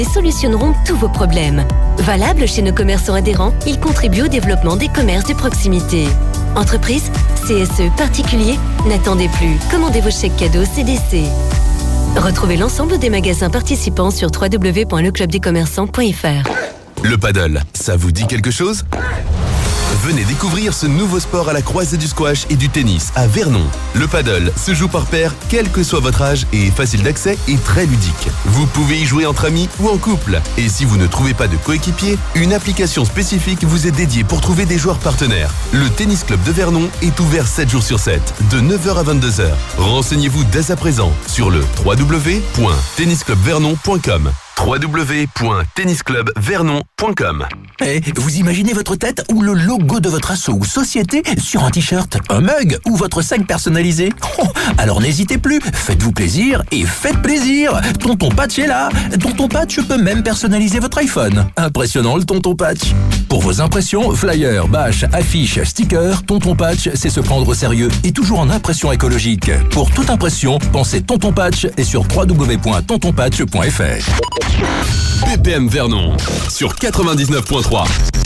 et solutionneront tous vos problèmes. Valable chez nos commerçants adhérents, ils contribuent au développement des commerces de proximité. Entreprise, CSE, particulier, n'attendez plus. Commandez vos chèques cadeaux CDC. Retrouvez l'ensemble des magasins participants sur www.leclubdescommerçants.fr. Le paddle, ça vous dit quelque chose ? Venez découvrir ce nouveau sport à la croisée du squash et du tennis à Vernon. Le paddle se joue par paire, quel que soit votre âge, et est facile d'accès et très ludique. Vous pouvez y jouer entre amis ou en couple. Et si vous ne trouvez pas de coéquipier, une application spécifique vous est dédiée pour trouver des joueurs partenaires. Le Tennis Club de Vernon est ouvert 7 jours sur 7, de 9h à 22h. Renseignez-vous dès à présent sur le www.tennisclubvernon.com. www.tennisclubvernon.com. Vous imaginez votre tête ou le logo de votre asso ou société sur un t-shirt, un mug ou votre sac personnalisé? Alors n'hésitez plus, faites-vous plaisir et faites plaisir. Tonton Patch est là. Tonton Patch peut même personnaliser votre iPhone. Impressionnant le Tonton Patch. Pour vos impressions, flyers, bâches, affiches, stickers, Tonton Patch sait se prendre au sérieux et toujours en impression écologique. Pour toute impression, pensez Tonton Patch et sur www.tontonpatch.fr. BPM Vernon sur 99.3.